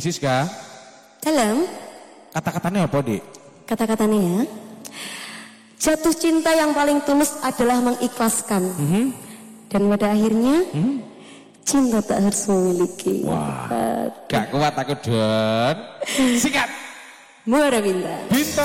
Siska. Dalam. Kata-katanya apa, Dik? Kata-katanya ya. Jatuh cinta yang paling tulus adalah mengikhlaskan. Dan pada akhirnya cinta tak harus memiliki. Wah, gak kuat aku Don. Sikat. Muara Bintang.